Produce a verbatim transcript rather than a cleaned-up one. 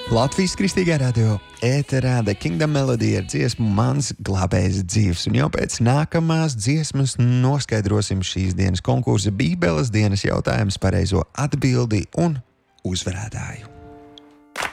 Latvijas Kristīgā radio ēterā The Kingdom Melody ar dziesmu Mans glābējs dzīvs. Un jau pēc nākamās dziesmas noskaidrosim šīs dienas konkursa Bībeles dienas jautājums pareizo atbildi un uzvarētāju.